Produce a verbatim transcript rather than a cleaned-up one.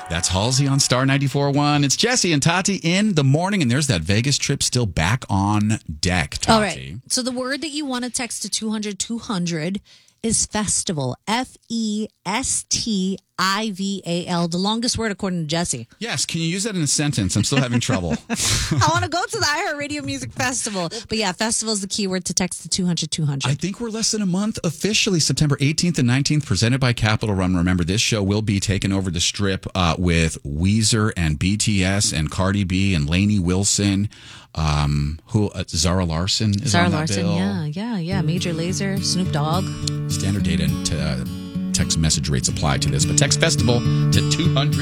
That's Halsey on Star ninety-four point one. It's Jesse and Tati in the morning, and there's that Vegas trip still back on deck, Tati. All right. So the word that you want to text to two hundred two hundred is festival. F E S T I V A L. The longest word according to Jesse. Yes. Can you use that in a sentence? I'm still having trouble. I want to go to the iHeartRadio Music Festival. But yeah, festival is the keyword to text to two hundred two hundred. I think we're less than a month officially. September eighteenth and nineteenth, presented by Capital One. Remember, this show will be taking over the strip uh, with Weezer and B T S and Cardi B and Lainey Wilson. Um, who uh, Zara Larson is Zara on that Larson, bill. yeah, yeah, yeah. Major Lazer, Snoop Dogg. Standard data and uh, text message rates apply to this, but text festival to two hundred.